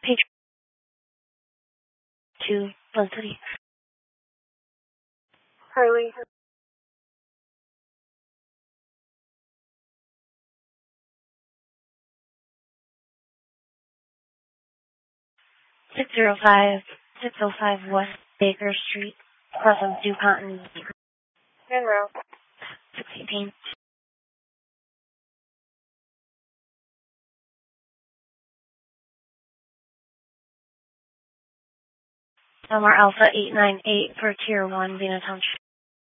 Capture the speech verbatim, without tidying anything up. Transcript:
Page two, Glen City. Harley. six oh five, six oh five West Baker Street, across from DuPont and Monroe. six eighteen. Delmar Alpha eight nine eight for Tier one, Vena Township.